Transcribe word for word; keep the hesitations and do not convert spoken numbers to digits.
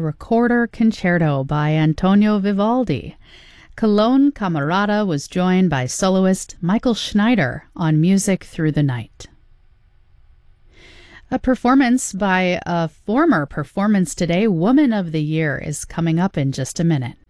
Recorder Concerto by Antonio Vivaldi. Cologne Camerata was joined by soloist Michael Schneider on Music Through the Night. A performance by a former Performance Today Woman of the Year is coming up in just a minute.